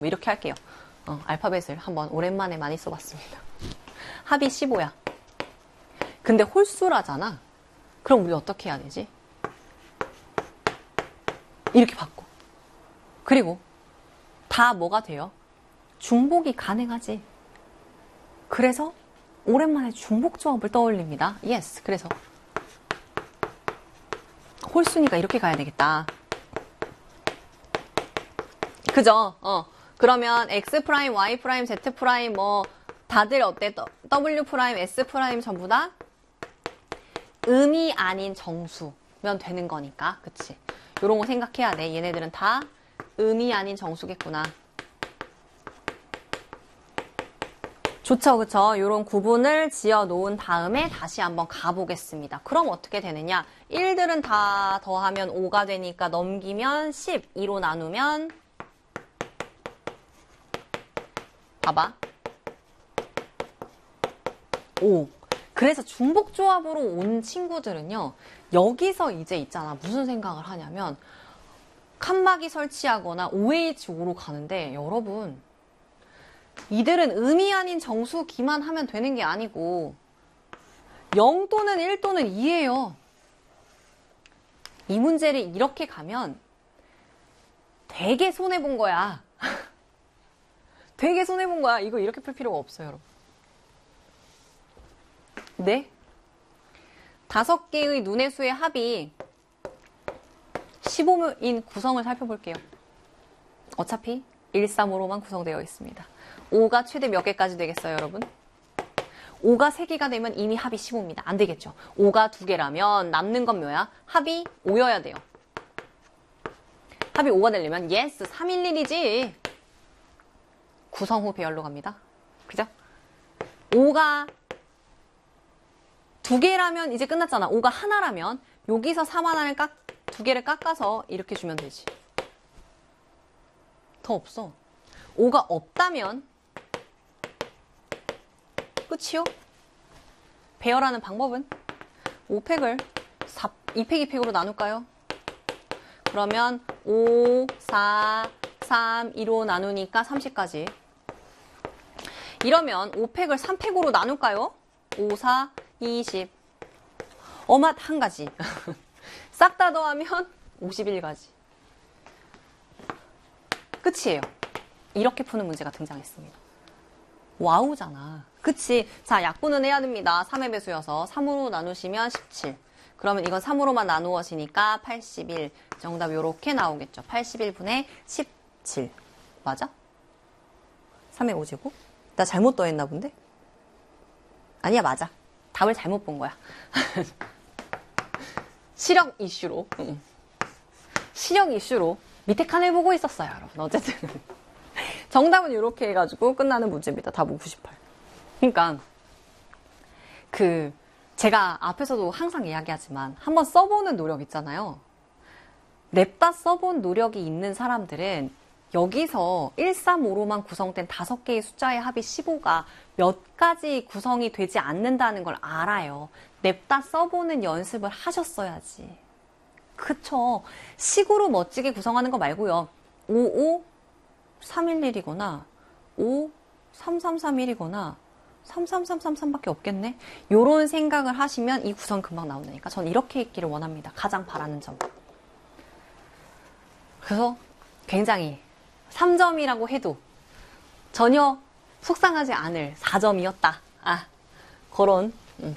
이렇게 할게요. 알파벳을 한번 오랜만에 많이 써봤습니다. 합이 15야. 근데 홀수라잖아. 그럼 우리 어떻게 해야 되지? 이렇게 바꿔. 그리고 다 뭐가 돼요? 중복이 가능하지. 그래서 오랜만에 중복 조합을 떠올립니다. yes. 그래서 홀수니까 이렇게 가야 되겠다. 그죠? 그러면 x 프라임, y 프라임, z 프라임 뭐 다들 어때? w 프라임, s 프라임 전부 다 음이 아닌 정수면 되는 거니까. 그치? 요런 거 생각해야 돼. 얘네들은 다 음이 아닌 정수겠구나. 좋죠, 그쵸? 요런 구분을 지어 놓은 다음에 다시 한번 가보겠습니다. 그럼 어떻게 되느냐? 1들은 다 더하면 5가 되니까 넘기면 10, 2로 나누면 봐봐. 5. 그래서 중복조합으로 온 친구들은요. 여기서 이제 있잖아. 무슨 생각을 하냐면 칸막이 설치하거나 OH5로 가는데 여러분 이들은 음이 아닌 정수기만 하면 되는 게 아니고 0 또는 1 또는 2예요. 이 문제를 이렇게 가면 되게 손해본 거야. 되게 손해본 거야. 이거 이렇게 풀 필요가 없어요, 여러분. 네? 5개의 눈의 수의 합이 15인 구성을 살펴볼게요. 어차피 1, 3으로만 구성되어 있습니다. 5가 최대 몇 개까지 되겠어요, 여러분? 5가 3개가 되면 이미 합이 15입니다. 안 되겠죠? 5가 2개라면 남는 건 뭐야? 합이 5여야 돼요. 합이 5가 되려면 yes, 311이지. 구성 후 배열로 갑니다. 그죠? 5가 2개라면 이제 끝났잖아. 5가 하나라면 여기서 3 하나를 2개를 깎아서 이렇게 주면 되지. 더 없어. 5가 없다면 끝이요? 배열하는 방법은 5팩을 2팩 2팩으로 나눌까요? 그러면 5, 4, 3, 2로 나누니까 30까지. 이러면 5팩을 3팩으로 나눌까요? 5, 4, 20. 어맛 한 가지. 싹 다 더하면 51가지. 끝이에요. 이렇게 푸는 문제가 등장했습니다. 와우잖아. 그치? 자, 약분은 해야 됩니다. 3의 배수여서 3으로 나누시면 17. 그러면 이건 3으로만 나누어지니까 81. 정답 요렇게 나오겠죠. 81분의 17. 맞아? 3의 5제곱? 나 잘못 더했나 본데? 아니야, 맞아. 답을 잘못 본 거야. 시력 이슈로. 시력 이슈로 밑에 칸을 보고 있었어요, 여러분. 어쨌든. 정답은 이렇게 해가지고 끝나는 문제입니다. 답은 98. 그러니까 제가 앞에서도 항상 이야기하지만 한번 써보는 노력 있잖아요. 냅다 써본 노력이 있는 사람들은 여기서 1, 3, 5로만 구성된 5개의 숫자의 합이 15가 몇 가지 구성이 되지 않는다는 걸 알아요. 냅다 써보는 연습을 하셨어야지. 그쵸? 식으로 멋지게 구성하는 거 말고요. 55, 311이거나 5, 3331이거나 33333밖에 없겠네? 요런 생각을 하시면 이 구성 금방 나온다니까. 전 이렇게 있기를 원합니다. 가장 바라는 점. 그래서 굉장히 3점이라고 해도 전혀 속상하지 않을 4점이었다. 그런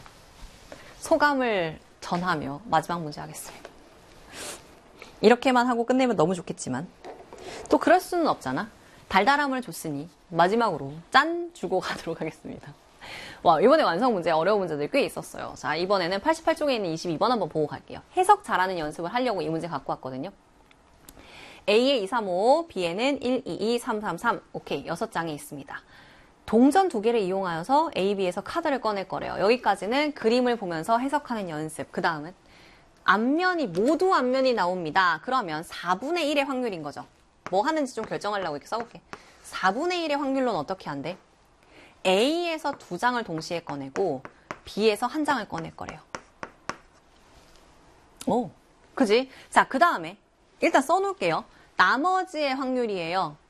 소감을 전하며 마지막 문제 하겠습니다. 이렇게만 하고 끝내면 너무 좋겠지만 또 그럴 수는 없잖아. 달달함을 줬으니 마지막으로 짠! 주고 가도록 하겠습니다. 와, 이번에 완성 문제 어려운 문제들이 꽤 있었어요. 자, 이번에는 88쪽에 있는 22번 한번 보고 갈게요. 해석 잘하는 연습을 하려고 이 문제 갖고 왔거든요. A에 235, B에는 122, 333. 오케이, 6장이 있습니다. 동전 2개를 이용하여서 A, B에서 카드를 꺼낼 거래요. 여기까지는 그림을 보면서 해석하는 연습. 그 다음은 모두 앞면이 나옵니다. 그러면 4분의 1의 확률인 거죠. 뭐 하는지 좀 결정하려고 이렇게 써볼게. 4분의 1의 확률로는 어떻게 한대? A에서 2장을 동시에 꺼내고 B에서 1장을 꺼낼 거래요. 오, 그지? 자, 그 다음에 일단 써놓을게요. 나머지의 확률이에요.